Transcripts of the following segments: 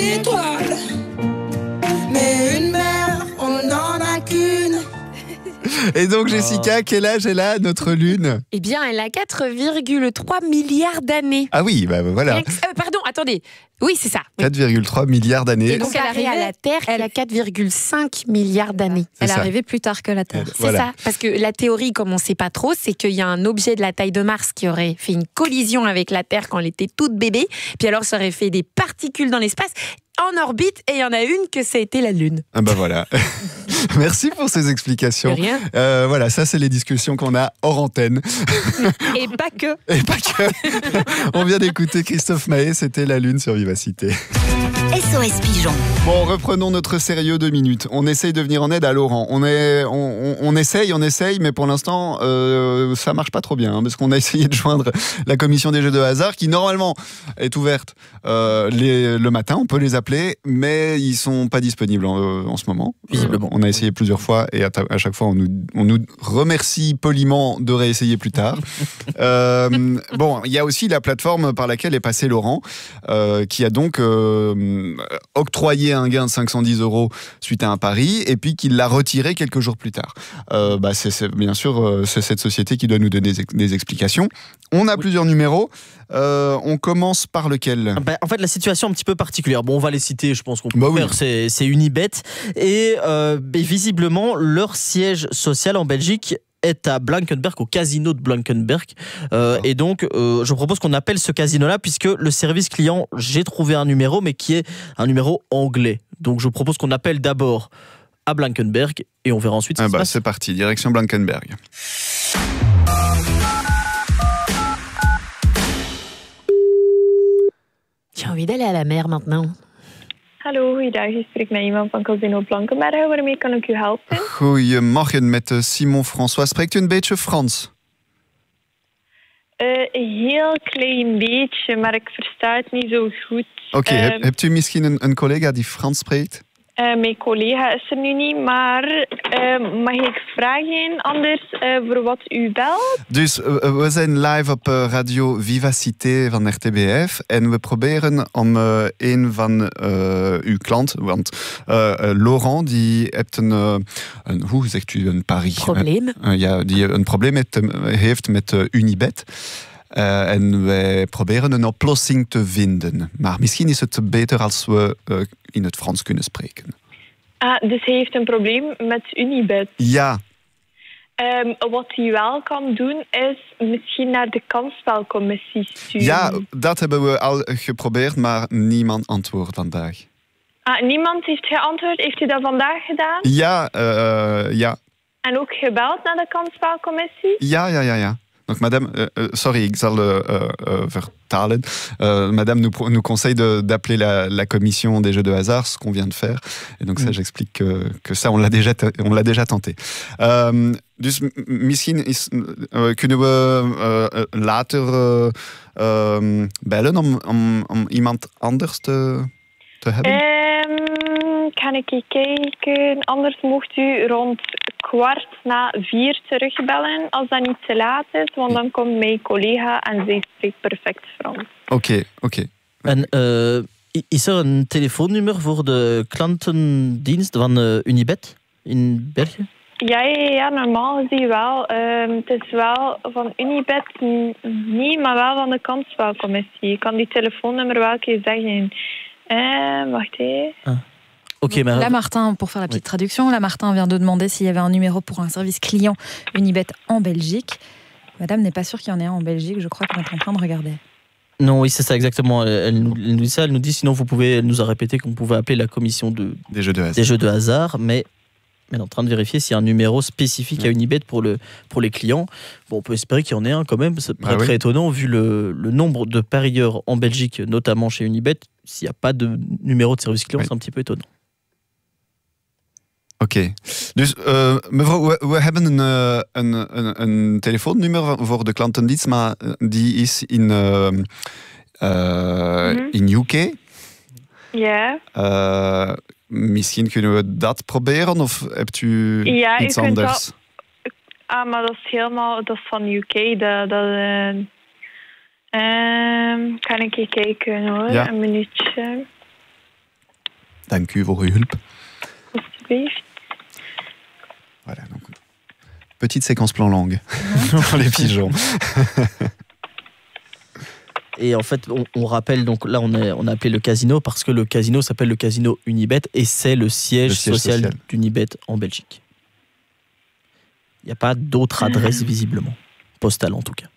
d'étoiles. Mais une mère, on n'en a qu'une. Et donc Jessica, quel âge elle a, notre lune? Eh bien, elle a 4,3 milliards d'années. Ah oui, bah voilà. Pardon, attendez. Oui, c'est ça. Oui. 4,3 milliards d'années. Et donc, elle arrive à la Terre, elle a 4,5 milliards d'années. Elle est arrivée plus tard que la Terre. C'est ça, parce que la théorie, comme on ne sait pas trop, c'est qu'il y a un objet de la taille de Mars qui aurait fait une collision avec la Terre quand elle était toute bébé, puis alors ça aurait fait des particules dans l'espace, en orbite, et il y en a une que ça a été la Lune. Ah bah voilà. Merci pour ces explications. De rien. Voilà, ça c'est les discussions qu'on a hors antenne. Et pas que. Et pas que. On vient d'écouter Christophe Maé, c'était la Lune sur Vivacité. SOS Pigeon. Bon, reprenons notre sérieux 2 minutes. On essaye de venir en aide à Laurent. On essaye, mais pour l'instant, ça marche pas trop bien, parce qu'on a essayé de joindre la commission des jeux de hasard, qui normalement est ouverte le matin. On peut les appeler, mais ils sont pas disponibles en ce moment. Visiblement. On a essayé plusieurs fois, et à chaque fois, on nous remercie poliment de réessayer plus tard. Bon, il y a aussi la plateforme par laquelle est passé Laurent, qui a donc octroyé un gain de 510 € suite à un pari, et puis qu'il l'a retiré quelques jours plus tard. Bien sûr, c'est cette société qui doit nous donner des explications. On a plusieurs numéros. On commence par lequel? En fait, la situation est un petit peu particulière. Bon, on va les citer, je pense qu'on peut faire. Oui. C'est Unibet. Et visiblement, leur siège social en Belgique est à Blankenberg, au casino de Blankenberg. Et donc, je propose qu'on appelle ce casino-là, puisque le service client, j'ai trouvé un numéro, mais qui est un numéro anglais. Donc, je propose qu'on appelle d'abord à Blankenberg, et on verra ensuite ce qui se passe. C'est parti, direction Blankenberg. J'ai envie d'aller à la mer maintenant. Hallo, goeiedag. Je spreekt met iemand van Casino Blankenberg. Waarmee kan ik u helpen? Goedemorgen, met Simon François. Spreekt u een beetje Frans? Een heel klein beetje, maar ik versta het niet zo goed. Oké, hebt u misschien een collega die Frans spreekt? Mijn collega is er nu niet, maar mag ik vragen anders voor wat u belt? Dus we zijn live op radio Vivacité van RTBF en we proberen om een van uw klanten, want Laurent die heeft hoe zegt u, een pari? Probleem. Die een probleem heeft met Unibet. En wij proberen een oplossing te vinden. Maar misschien is het beter als we in het Frans kunnen spreken. Dus hij heeft een probleem met Unibet? Ja. Wat hij wel kan doen, is misschien naar de kansspelcommissie sturen. Ja, dat hebben we al geprobeerd, maar niemand antwoordt vandaag. Niemand heeft geantwoord? Heeft u dat vandaag gedaan? Ja. En ook gebeld naar de kansspelcommissie? Ja. Donc madame, sorry, ik zal vertalen. Madame nous conseille d'appeler la commission des jeux de hasard, ce qu'on vient de faire. Et donc ça, j'explique que ça, on l'a déjà tenté. Dus misschien kunnen we later bellen om iemand anders te hebben? Kan ik kijken? Anders mocht u rond 3:15 terugbellen als dat niet te laat is, want dan komt mijn collega en zij spreekt perfect Frans. Oké. En is er een telefoonnummer voor de klantendienst van Unibet in België? Ja, normaal gezien wel. Het is wel van Unibet niet, maar wel van de kansspelcommissie. Ik kan die telefoonnummer wel een keer zeggen. Wacht even. Okay, là, Martin, pour faire la petite traduction, là, Martin vient de demander s'il y avait un numéro pour un service client Unibet en Belgique. Madame n'est pas sûre qu'il y en ait un en Belgique, je crois qu'elle est en train de regarder. Non, oui, c'est ça exactement. Elle nous dit ça, elle nous dit sinon elle nous a répété qu'on pouvait appeler la commission des jeux de hasard, mais elle est en train de vérifier s'il y a un numéro spécifique à Unibet pour les clients. Bon, on peut espérer qu'il y en ait un quand même, c'est très étonnant vu le nombre de parieurs en Belgique, notamment chez Unibet. S'il n'y a pas de numéro de service client, c'est un petit peu étonnant. Oké. Dus mevrouw, we hebben een telefoonnummer voor de klantendienst, maar die is in UK. Ja. Misschien kunnen we dat proberen, of hebt u iets anders? Maar dat is helemaal, dat is van UK. Kan ik even kijken hoor, een minuutje. Dank u voor uw hulp. Alsjeblieft. Voilà, donc, petite séquence plan langue dans les pigeons. Et en fait, on rappelle, donc là, on a appelé le casino parce que le casino s'appelle le casino Unibet et c'est le siège social d'Unibet en Belgique. Il n'y a pas d'autre adresse, visiblement. Postale, en tout cas.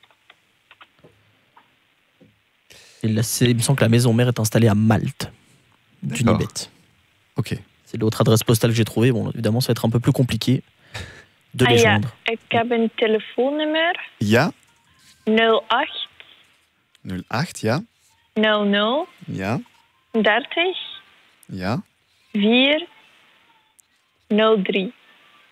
Et là, il me semble que la maison mère est installée à Malte, d'Unibet. Ok. C'est l'autre adresse postale que j'ai trouvée. Bon, évidemment, ça va être un peu plus compliqué de les joindre. Ik heb een telefoonnummer. Ja. 08 08, ja. 00 Ja. 30 Ja. 4 03.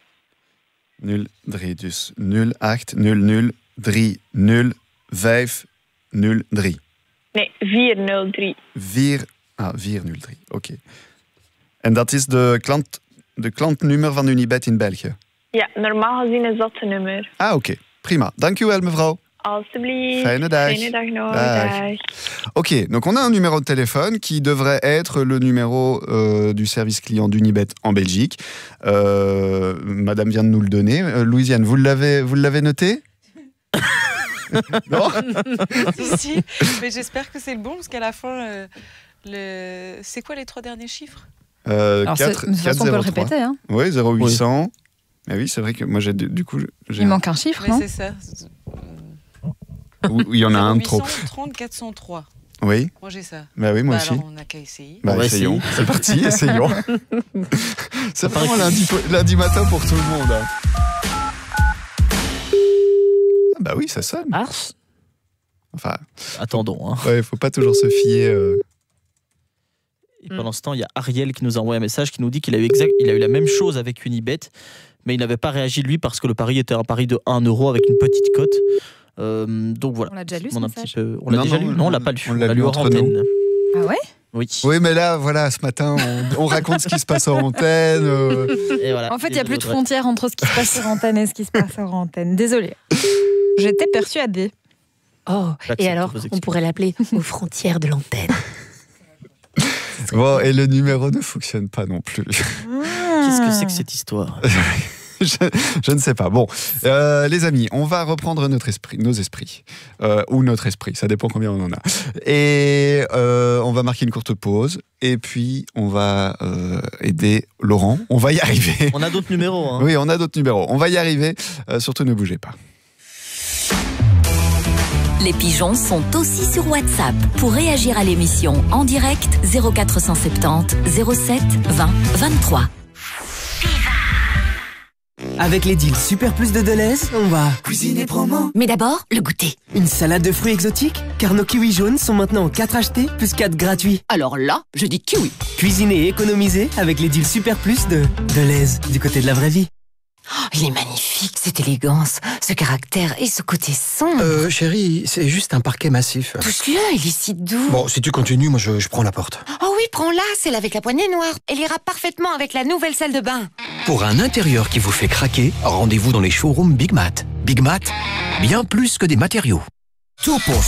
03, dus 08 00 30 5 03. Nee, 403. 403, oké. En dat is de klantnummer van Unibet in België? Ja, normaal gezien is dat de nummer. Ah, oké. Prima. Dank u wel, mevrouw. Alsjeblieft. Fijne dag. Fijne dag nog. Dag. Dag. Ok, donc on a un numéro de téléphone qui devrait être le numéro du service client d'Unibet en Belgique. Madame vient de nous le donner. Louisiane, vous l'avez noté? Non. Si, mais j'espère que c'est le bon, parce qu'à la fin, c'est quoi les 3 derniers chiffres? 4, de toute façon, on peut le répéter. Hein. Oui, 0800. Oui. Mais oui, c'est vrai que moi, du coup... Il manque un chiffre, non? Mais c'est ça. Il y en a un trop. 830 403. Oui. Moi, j'ai ça. Bah oui, moi aussi. Alors, on n'a qu'à essayer. Essayons. C'est parti, essayons. C'est vraiment lundi matin pour tout le monde. Hein. Bah oui, ça sonne. Ars. Enfin... Attendons. Hein. Ouais, faut pas toujours se fier... Et pendant ce temps, il y a Ariel qui nous a envoyé un message qui nous dit qu'il a eu la même chose avec Unibet, mais il n'avait pas réagi lui parce que le pari était un pari de 1 € avec une petite cote. Donc voilà. On l'a déjà lu, ce message? On l'a déjà lu? Non, on l'a pas lu. On l'a lu hors antenne. Ah ouais? Oui. Oui, mais là, voilà, ce matin, on raconte ce qui se passe hors antenne. Et voilà. En fait, il n'y a plus de frontières entre ce qui se passe sur antenne et ce qui se passe hors antenne. Désolée. J'étais persuadée. Oh, et alors, on pourrait l'appeler aux frontières de l'antenne. Bon, et le numéro ne fonctionne pas non plus. Qu'est-ce que c'est que cette histoire? je ne sais pas. Bon, les amis, on va reprendre nos esprits. Ou notre esprit, ça dépend combien on en a. Et on va marquer une courte pause. Et puis, on va aider Laurent. On va y arriver. On a d'autres numéros. Hein. Oui, on a d'autres numéros. On va y arriver. Surtout, ne bougez pas. Les pigeons sont aussi sur WhatsApp. Pour réagir à l'émission en direct, 0470 07 20 23. Avec les deals Super Plus de Deleuze, on va cuisiner promo. Mais d'abord, le goûter. Une salade de fruits exotiques, car nos kiwis jaunes sont maintenant 4 achetés plus 4 gratuits. Alors là, je dis kiwi. Cuisiner et économiser avec les deals Super Plus de Deleuze, du côté de la vraie vie. Oh, il est magnifique, cette élégance, ce caractère et ce côté sombre. Chérie, c'est juste un parquet massif. Touche-le, il est si doux. Bon, si tu continues, moi je prends la porte. Oh oui, prends-la, celle avec la poignée noire. Elle ira parfaitement avec la nouvelle salle de bain. Pour un intérieur qui vous fait craquer, rendez-vous dans les showrooms Big Mat. Big Mat, bien plus que des matériaux. Tout pour